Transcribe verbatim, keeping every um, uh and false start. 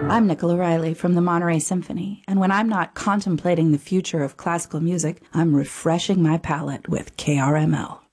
I'm Nicola Riley from the Monterey Symphony, and when I'm not contemplating the future of classical music, I'm refreshing my palate with K R M L.